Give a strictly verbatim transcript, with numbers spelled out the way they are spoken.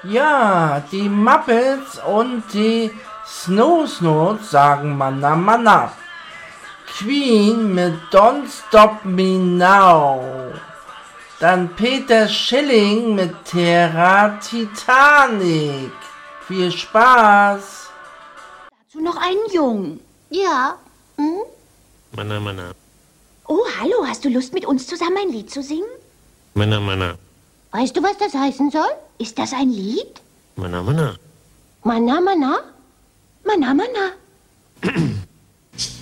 Ja, die Muppets und die Snoo-Snows sagen Manna Manna. Queen mit Don't Stop Me Now. Dann Peter Schilling mit Terra Titanic. Viel Spaß. Dazu noch einen Jungen. Ja. Hm? Manna, Manna. Oh, hallo, hast du Lust, mit uns zusammen ein Lied zu singen? Manna, Manna. Weißt du, was das heißen soll? Ist das ein Lied? Manna, Manna. Manna, Manna? Manna, Manna.